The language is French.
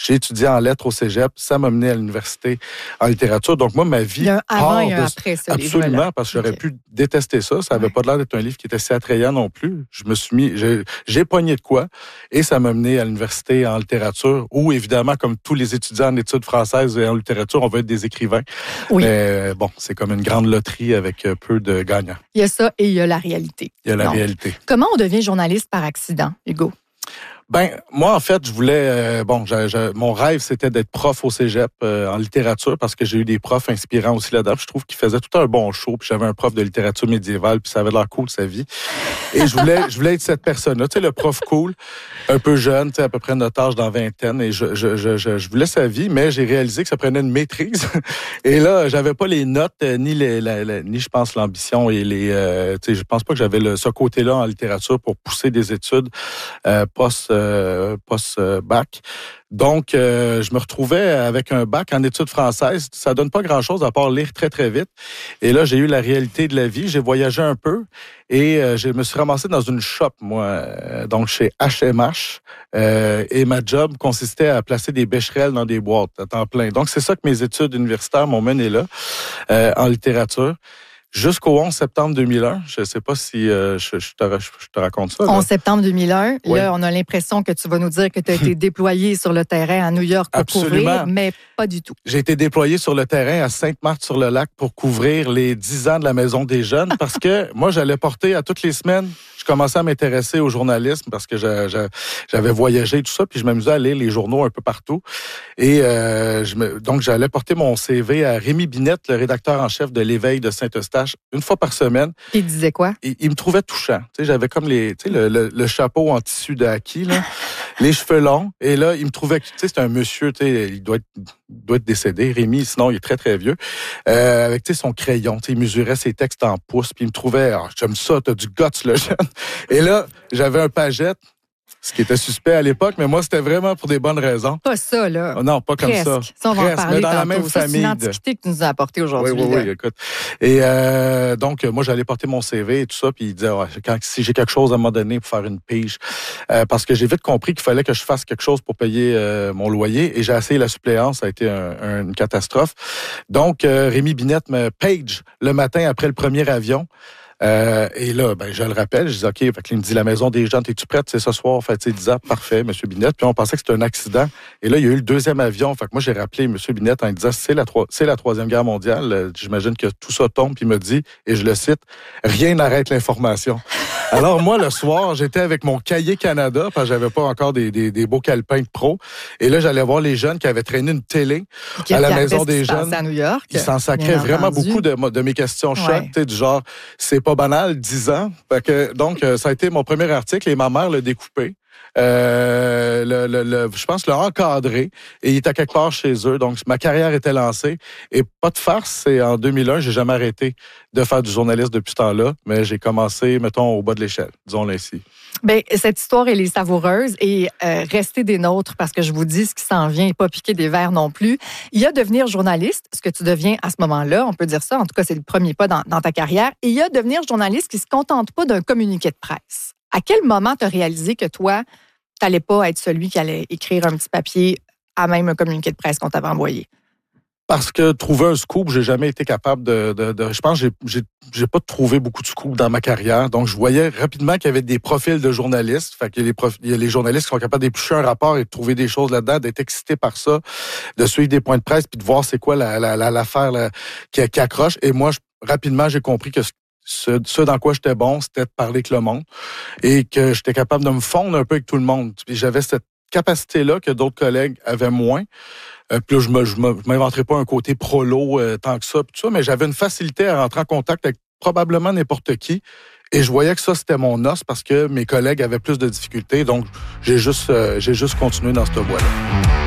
J'ai étudié en lettres au cégep. Ça m'a mené à l'université en littérature. Donc, moi, ma vie... Il y a un avant et un après, ça, absolument, livre-là. parce que j'aurais pu détester ça. Ça n'avait pas l'air d'être un livre qui était si attrayant non plus. Je me suis mis... J'ai pogné de quoi et ça m'a mené à l'université en littérature où, évidemment, comme tous les étudiants en études françaises et en littérature, on veut être des écrivains. Oui. Mais bon, c'est comme une grande loterie avec peu de gagnants. Il y a ça et il y a la réalité. Il y a la réalité. Comment on devient journaliste par accident, Hugo? Ben, moi, en fait, je voulais... mon rêve, c'était d'être prof au cégep en littérature parce que j'ai eu des profs inspirants aussi là-dedans. Je trouve qu'ils faisaient tout un bon show. Puis j'avais un prof de littérature médiévale, puis ça avait l'air cool, sa vie. Et je voulais être cette personne-là. Tu sais, le prof cool, un peu jeune, tu sais, à peu près notre âge dans vingtaine. Et je voulais sa vie, mais j'ai réalisé que ça prenait une maîtrise. Et là, j'avais pas les notes, ni je pense, l'ambition et les... tu sais, je pense pas que j'avais ce côté-là en littérature pour pousser des études post-bac. Donc, je me retrouvais avec un bac en études françaises. Ça donne pas grand-chose à part lire très, très vite. Et là, j'ai eu la réalité de la vie. J'ai voyagé un peu et je me suis ramassé dans une shop, moi, donc chez H&M. Et ma job consistait à placer des bécherelles dans des boîtes à temps plein. Donc, c'est ça que mes études universitaires m'ont mené là, en littérature. Jusqu'au 11 septembre 2001, je ne sais pas si je te raconte ça. Là. 11 septembre 2001, oui. Là, on a l'impression que tu vas nous dire que tu as été déployé sur le terrain à New York pour couvrir, mais pas du tout. J'ai été déployé sur le terrain à Sainte-Marthe-sur-le-Lac pour couvrir les 10 ans de la Maison des Jeunes parce que moi, j'allais porter à toutes les semaines. Je commençais à m'intéresser au journalisme parce que j'avais voyagé et tout ça, puis je m'amusais à lire les journaux un peu partout. Et donc, j'allais porter mon CV à Rémi Binette, le rédacteur en chef de l'Éveil de Saint-Eustache, une fois par semaine. Puis il disait quoi? Il me trouvait touchant. Tu sais, j'avais comme le chapeau en tissu de haki, là, les cheveux longs. Et là, il me trouvait, tu sais, c'est un monsieur, tu sais, il doit être décédé, Rémi, sinon il est très, très vieux. Avec, tu sais, son crayon, tu sais, il mesurait ses textes en pouces, puis il me trouvait, j'aime ça, t'as du guts, le jeune. Et là, j'avais un pagette, ce qui était suspect à l'époque, mais moi, c'était vraiment pour des bonnes raisons. Pas ça, là. Non, pas comme Presque. ça. Ça, on va en parler mais dans tantôt. la même ça, famille. C'est une antiquité que tu nous as apportée aujourd'hui. Oui, écoute. Et donc, moi, j'allais porter mon CV et tout ça, puis il disait, si j'ai quelque chose à un moment donné pour faire une pige, parce que j'ai vite compris qu'il fallait que je fasse quelque chose pour payer mon loyer, et j'ai essayé la suppléance, ça a été une catastrophe. Donc, Rémi Binette me page le matin après le premier avion. Et là, je le rappelle, je dis OK, fait que il me dit la Maison des Jeunes, es-tu prête? C'est ce soir, fait 10 ans, parfait, M. Binette. Puis on pensait que c'était un accident. Et là, il y a eu le deuxième avion. Fait que moi, j'ai rappelé M. Binette en disant c'est la Troisième Guerre mondiale. J'imagine que tout ça tombe, puis il me dit, et je le cite, rien n'arrête l'information. Alors moi, le soir, j'étais avec mon cahier Canada, parce que j'avais pas encore des beaux calepins de pro. Et là, j'allais voir les jeunes qui avaient traîné une télé à la Maison des Jeunes. À New York. Ils s'en sacraient vraiment beaucoup de mes questions chocs, du genre, c'est pas banal, 10 ans. Fait que, donc, ça a été mon premier article et ma mère l'a découpé. Je pense l'a encadré et il était quelque part chez eux. Donc, ma carrière était lancée. Et pas de farce, c'est en 2001, j'ai jamais arrêté de faire du journalisme depuis ce temps-là, mais j'ai commencé, mettons, au bas de l'échelle, disons-le ainsi. Bien, cette histoire, elle est savoureuse et restez des nôtres parce que je vous dis ce qui s'en vient et pas piquer des verres non plus. Il y a devenir journaliste, ce que tu deviens à ce moment-là, on peut dire ça, en tout cas, c'est le premier pas dans ta carrière. Et il y a devenir journaliste qui se contente pas d'un communiqué de presse. À quel moment tu as réalisé que toi, tu n'allais pas être celui qui allait écrire un petit papier à même un communiqué de presse qu'on t'avait envoyé? Parce que trouver un scoop, j'ai jamais été capable je pense que j'ai pas trouvé beaucoup de scoops dans ma carrière. Donc, je voyais rapidement qu'il y avait des profils de journalistes. Fait qu'il y a les journalistes qui sont capables d'éplucher un rapport et de trouver des choses là-dedans, d'être excités par ça, de suivre des points de presse puis de voir c'est quoi l'affaire qui accroche. Et moi, rapidement, j'ai compris que ce dans quoi j'étais bon, c'était de parler avec le monde et que j'étais capable de me fondre un peu avec tout le monde. Puis j'avais cette capacité-là que d'autres collègues avaient moins. Puis là, je m'inventerais pas un côté prolo tant que ça, puis tout ça, mais j'avais une facilité à rentrer en contact avec probablement n'importe qui. Et je voyais que ça, c'était mon os parce que mes collègues avaient plus de difficultés. Donc, j'ai juste continué dans cette voie-là.